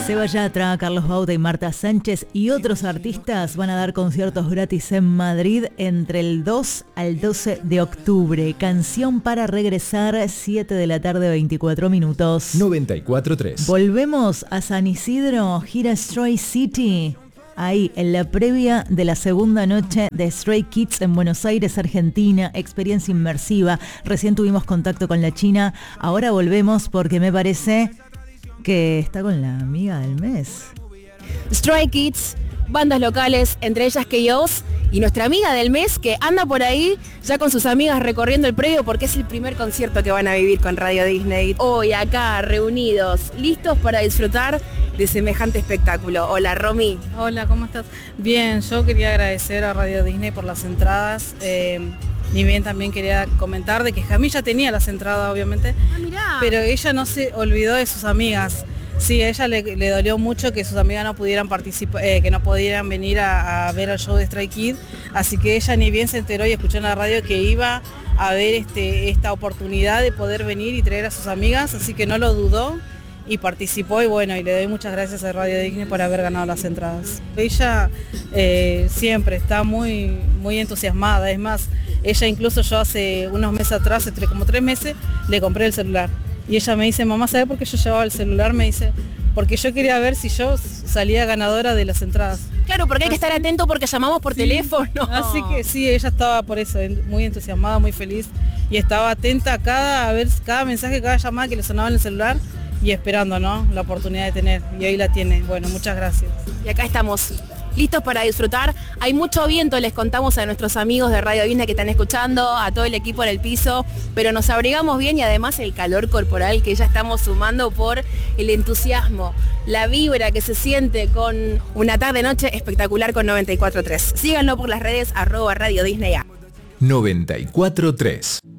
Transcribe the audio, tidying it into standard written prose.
Seba Yatra, Carlos Bauta y Marta Sánchez y otros artistas van a dar conciertos gratis en Madrid entre el 2 al 12 de octubre. Canción para regresar, 7 de la tarde, 24 minutos. 94.3. Volvemos a San Isidro, gira Stray City. Ahí, en la previa de la segunda noche de Stray Kids en Buenos Aires, Argentina, experiencia inmersiva. Recién tuvimos contacto con la China, ahora volvemos porque me parece que está con la amiga del mes. Stray Kids, bandas locales, entre ellas Chaos, y nuestra amiga del mes que anda por ahí ya con sus amigas recorriendo el predio porque es el primer concierto que van a vivir con Radio Disney. Hoy acá reunidos, listos para disfrutar de semejante espectáculo. Hola Romy. Hola, ¿cómo estás? Bien, yo quería agradecer a Radio Disney por las entradas. Ni bien también quería comentar de que Jamí ya tenía las entradas, obviamente, pero ella no se olvidó de sus amigas. Sí, a ella le dolió mucho que sus amigas no pudieran participar, que no pudieran venir a ver el show de Stray Kids, así que ella ni bien se enteró y escuchó en la radio que iba a ver esta oportunidad de poder venir y traer a sus amigas, así que no lo dudó y participó, y bueno, y le doy muchas gracias a Radio Disney por haber ganado las entradas. Ella siempre está muy, muy entusiasmada, es más, ella incluso yo hace unos meses atrás, como 3 meses, le compré el celular. Y ella me dice, mamá, ¿sabe por qué yo llevaba el celular? Me dice, porque yo quería ver si yo salía ganadora de las entradas. Claro, porque hay que estar atento porque llamamos por teléfono. Así que sí, ella estaba por eso, muy entusiasmada, muy feliz. Y estaba atenta a ver cada mensaje, cada llamada que le sonaba en el celular y esperando, ¿no?, la oportunidad de tener. Y hoy la tiene. Bueno, muchas gracias. Y acá estamos, listos para disfrutar. Hay mucho viento, les contamos a nuestros amigos de Radio Disney que están escuchando, a todo el equipo en el piso, pero nos abrigamos bien y además el calor corporal que ya estamos sumando por el entusiasmo, la vibra que se siente con una tarde-noche espectacular con 94.3. Síganlo por las redes @Radio Disney. 94.3.